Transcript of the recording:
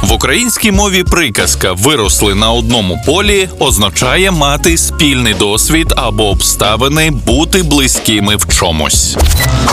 В українській мові приказка «виросли на одному полі» означає мати спільний досвід або обставини, бути близькими в чомусь.